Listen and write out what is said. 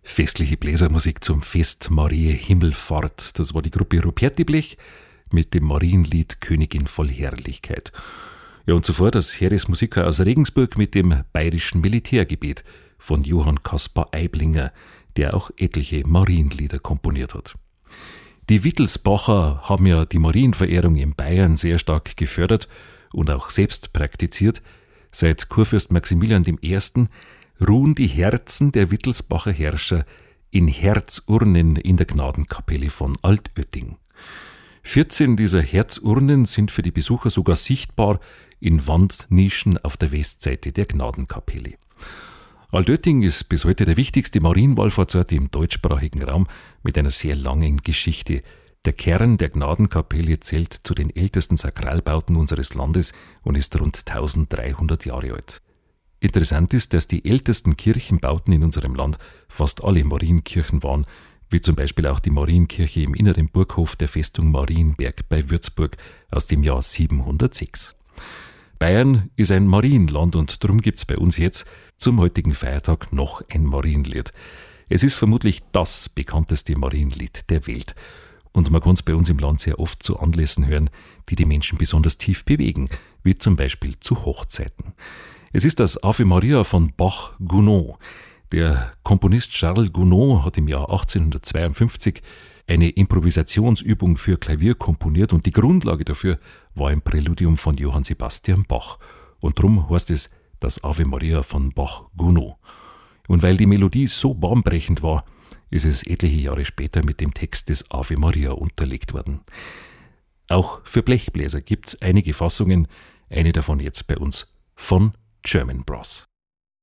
Festliche Bläsermusik zum Fest Mariä Himmelfahrt. Das war die Gruppe Ruperti-Blech mit dem Marienlied Königin voll Herrlichkeit. Ja, und zuvor das Heeresmusiker aus Regensburg mit dem Bayerischen Militärgebet von Johann Caspar Eiblinger, der auch etliche Marienlieder komponiert hat. Die Wittelsbacher haben ja die Marienverehrung in Bayern sehr stark gefördert und auch selbst praktiziert. Seit Kurfürst Maximilian I. ruhen die Herzen der Wittelsbacher Herrscher in Herzurnen in der Gnadenkapelle von Altötting. 14 dieser Herzurnen sind für die Besucher sogar sichtbar in Wandnischen auf der Westseite der Gnadenkapelle. Altötting ist bis heute der wichtigste Marienwallfahrtsort im deutschsprachigen Raum mit einer sehr langen Geschichte. Der Kern der Gnadenkapelle zählt zu den ältesten Sakralbauten unseres Landes und ist rund 1300 Jahre alt. Interessant ist, dass die ältesten Kirchenbauten in unserem Land fast alle Marienkirchen waren, wie zum Beispiel auch die Marienkirche im inneren Burghof der Festung Marienberg bei Würzburg aus dem Jahr 706. Bayern ist ein Marienland und darum gibt's bei uns jetzt zum heutigen Feiertag noch ein Marienlied. Es ist vermutlich das bekannteste Marienlied der Welt. Und man kann es bei uns im Land sehr oft zu Anlässen hören, die die Menschen besonders tief bewegen, wie zum Beispiel zu Hochzeiten. Es ist das Ave Maria von Bach-Gounod. Der Komponist Charles Gounod hat im Jahr 1852 eine Improvisationsübung für Klavier komponiert und die Grundlage dafür war ein Präludium von Johann Sebastian Bach. Und drum heißt es das Ave Maria von Bach-Gounod. Und weil die Melodie so bahnbrechend war, ist es etliche Jahre später mit dem Text des Ave Maria unterlegt worden. Auch für Blechbläser gibt's einige Fassungen, eine davon jetzt bei uns von German Brass.